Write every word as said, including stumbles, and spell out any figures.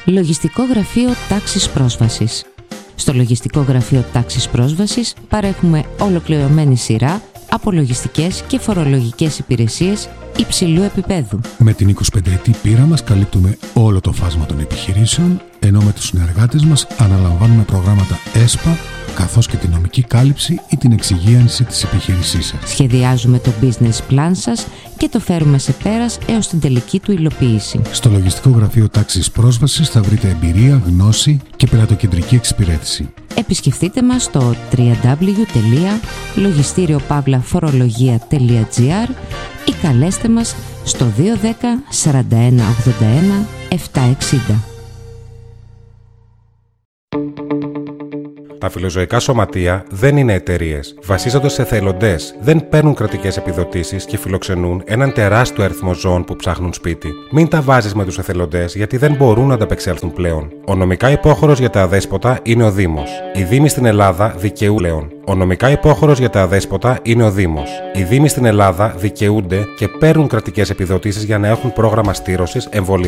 Λογιστικό Γραφείο Τάξης Πρόσβασης. Στο Λογιστικό Γραφείο Τάξης Πρόσβασης παρέχουμε ολοκληρωμένη σειρά από λογιστικές και φορολογικές υπηρεσίες υψηλού επίπεδου. Με την εικοσιπενταετή πείρα μας καλύπτουμε όλο το φάσμα των επιχειρήσεων, ενώ με τους συνεργάτες μας αναλαμβάνουμε προγράμματα ΕΣΠΑ, καθώς και την νομική κάλυψη ή την εξυγίανση της επιχείρησής σας. Σχεδιάζουμε το business plan σας και το φέρουμε σε πέρας έως την τελική του υλοποίηση. Στο Λογιστικό Γραφείο Τάξης Πρόσβασης θα βρείτε εμπειρία, γνώση και πελατοκεντρική εξυπηρέτηση. Επισκεφτείτε μας στο double-u double-u double-u τελεία λογιστήριο παύλα φορολογία τελεία τζι άρ ή καλέστε μας στο δύο ένα μηδέν σαράντα ένα ογδόντα ένα επτακόσια εξήντα. Τα φιλοζωικά σωματεία δεν είναι εταιρείες. Βασίζονται σε εθελοντές, δεν παίρνουν κρατικές επιδοτήσεις και φιλοξενούν έναν τεράστιο αριθμό ζώων που ψάχνουν σπίτι. Μην τα βάζεις με τους εθελοντές γιατί δεν μπορούν να ανταπεξέλθουν πλέον. Ο νομικά υπόχωρος για τα αδέσποτα είναι ο Δήμος. Οι Δήμοι στην Ελλάδα δικαιούνται πλέον. Ο νομικά υπόχωρος για τα αδέσποτα είναι ο Δήμος. Οι Δήμοι στην Ελλάδα δικαιούνται και παίρνουν κρατικές επιδοτήσεις για να έχουν πρόγραμμα στήρωσης, εμβολιασμού